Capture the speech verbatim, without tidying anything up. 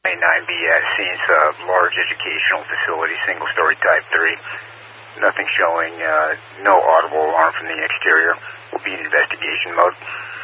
nine B S, it's a large educational facility, single-story type three. Nothing showing, uh, no audible alarm from the exterior. We'll be in investigation mode.